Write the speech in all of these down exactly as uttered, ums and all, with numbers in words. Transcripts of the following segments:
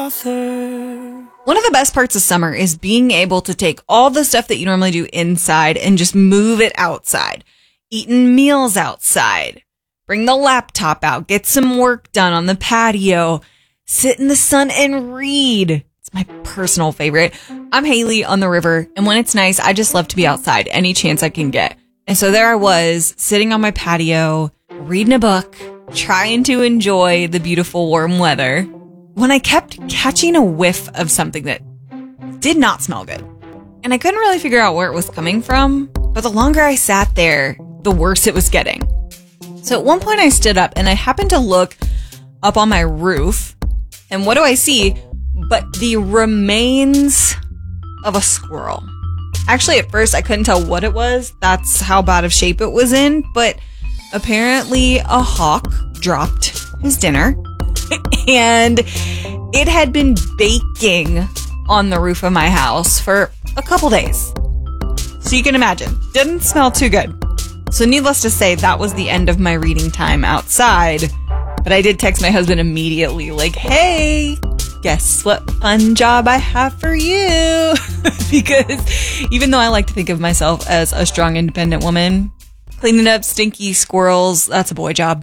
author. One of the best parts of summer is being able to take all the stuff that you normally do inside and just move it outside. Eating meals outside. Bring the laptop out. Get some work done on the patio. Sit in the sun and read. It's my personal favorite. I'm Haley on the river, and when it's nice, I just love to be outside any chance I can get. And so there I was, sitting on my patio, reading a book, trying to enjoy the beautiful warm weather, when I kept catching a whiff of something that did not smell good. And I couldn't really figure out where it was coming from, but the longer I sat there, the worse it was getting. So at one point I stood up and I happened to look up on my roof, and what do I see but the remains of a squirrel. Actually, at first I couldn't tell what it was. That's how bad of shape it was in, but apparently a hawk dropped his dinner. And it had been baking on the roof of my house for a couple days. So you can imagine, didn't smell too good. So needless to say, that was the end of my reading time outside. But I did text my husband immediately, like, hey, guess what fun job I have for you? Because even though I like to think of myself as a strong, independent woman, cleaning up stinky squirrels, that's a boy job.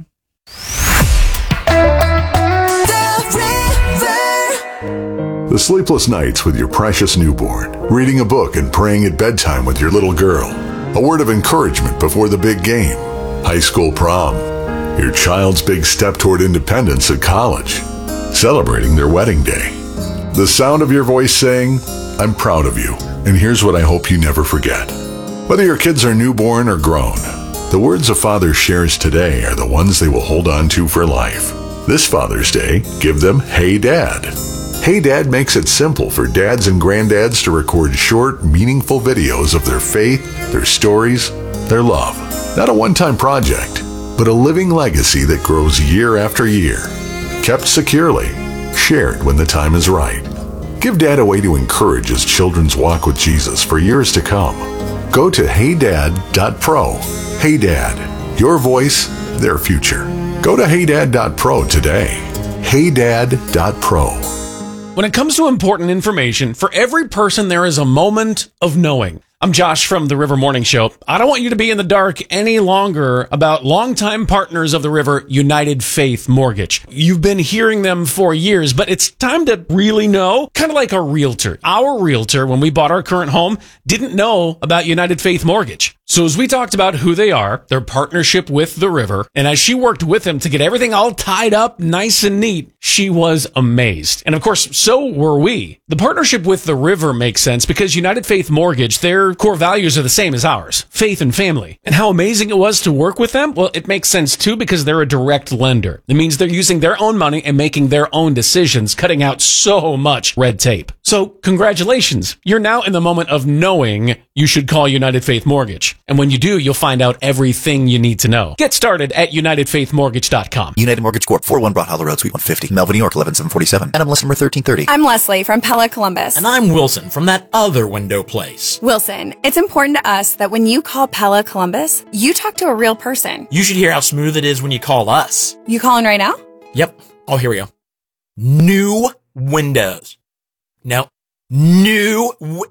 The sleepless nights with your precious newborn, reading a book and praying at bedtime with your little girl, a word of encouragement before the big game, high school prom, your child's big step toward independence at college, celebrating their wedding day, the sound of your voice saying, I'm proud of you, and here's what I hope you never forget. Whether your kids are newborn or grown, the words a father shares today are the ones they will hold on to for life. This Father's Day, give them Hey Dad. Hey Dad makes it simple for dads and granddads to record short, meaningful videos of their faith, their stories, their love. Not a one-time project, but a living legacy that grows year after year. Kept securely, shared when the time is right. Give Dad a way to encourage his children's walk with Jesus for years to come. Go to hey dad dot pro. Hey Dad, your voice, their future. Go to hey dad dot pro today. hey dad dot pro. When it comes to important information, for every person there is a moment of knowing. I'm Josh from the River Morning Show. I don't want you to be in the dark any longer about longtime partners of the River, United Faith Mortgage. You've been hearing them for years, but it's time to really know, kind of like a realtor. Our realtor, when we bought our current home, didn't know about United Faith Mortgage. So as we talked about who they are, their partnership with the River, and as she worked with them to get everything all tied up nice and neat, she was amazed. And of course, so were we. The partnership with the River makes sense because United Faith Mortgage, their core values are the same as ours, faith and family. And how amazing it was to work with them? Well, it makes sense too because they're a direct lender. It means they're using their own money and making their own decisions, cutting out so much red tape. So congratulations. You're now in the moment of knowing you should call United Faith Mortgage. And when you do, you'll find out everything you need to know. Get started at united faith mortgage dot com. United Mortgage Corp, four oh one Broad Hollow Road, Suite one fifty, Melvin, New York, eleven seven forty-seven. And I'm list number thirteen thirty. I'm Leslie from Pella Columbus. And I'm Wilson from that other window place. Wilson, it's important to us that when you call Pella Columbus, you talk to a real person. You should hear how smooth it is when you call us. You calling right now? Yep. Oh, here we go. New windows. No. New, w-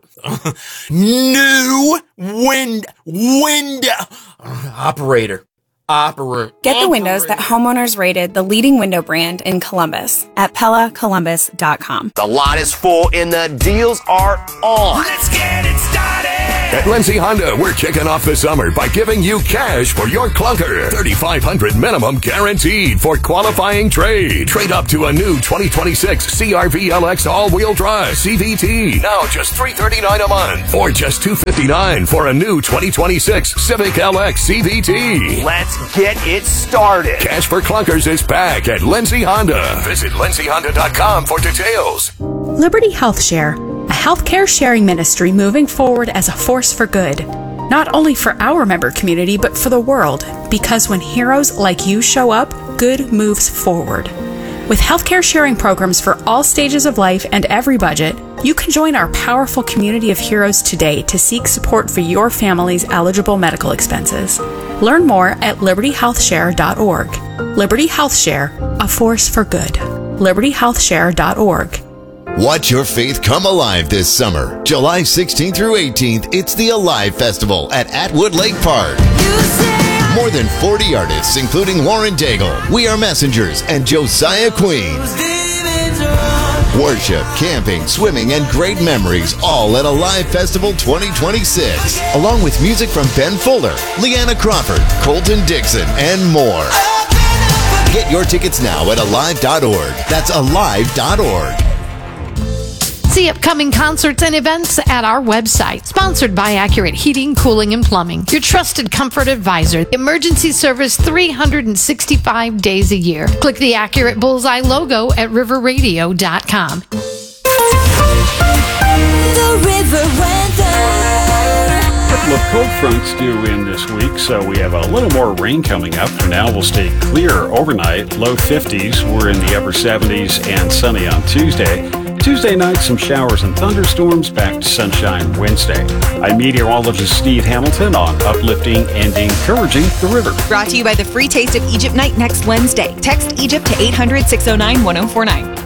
new wind, window, operator, operator. Get the windows that homeowners rated the leading window brand in Columbus at pella columbus dot com. The lot is full and the deals are on. Let's get it started. At Lindsay Honda, we're kicking off the summer by giving you cash for your clunker. thirty-five hundred dollars minimum guaranteed for qualifying trade. Trade up to a new twenty twenty-six C R V L X all-wheel drive C V T. Now just three hundred thirty-nine dollars a month. Or just two hundred fifty-nine dollars for a new twenty twenty-six Civic L X C V T. Let's get it started. Cash for clunkers is back at Lindsay Honda. Visit lindsay honda dot com for details. Liberty Health Share, a healthcare sharing ministry moving forward as a force for good. Not only for our member community, but for the world. Because when heroes like you show up, good moves forward. With healthcare sharing programs for all stages of life and every budget, you can join our powerful community of heroes today to seek support for your family's eligible medical expenses. Learn more at liberty health share dot org. Liberty Health Share, a force for good. liberty health share dot org. Watch your faith come alive this summer. July sixteenth through eighteenth, it's the Alive Festival at Atwood Lake Park. More than forty artists, including Lauren Daigle, We Are Messengers, and Josiah Queen. Worship, camping, swimming, and great memories, all at Alive Festival twenty twenty-six. Along with music from Ben Fuller, Leanna Crawford, Colton Dixon, and more. Get your tickets now at alive dot org. That's alive dot org. See upcoming concerts and events at our website. Sponsored by Accurate Heating, Cooling, and Plumbing. Your trusted comfort advisor. Emergency service three hundred sixty-five days a year. Click the Accurate Bullseye logo at river radio dot com. The River Weather. A couple of cold fronts due in this week, so we have a little more rain coming up. For now, we'll stay clear overnight. Low fifties. We're in the upper seventies and sunny on Tuesday. Tuesday night, some showers and thunderstorms, back to sunshine Wednesday. I'm meteorologist Steve Hamilton on uplifting and encouraging the river. Brought to you by the free Taste of Egypt night next Wednesday. Text Egypt to eight hundred, six oh nine, one oh four nine.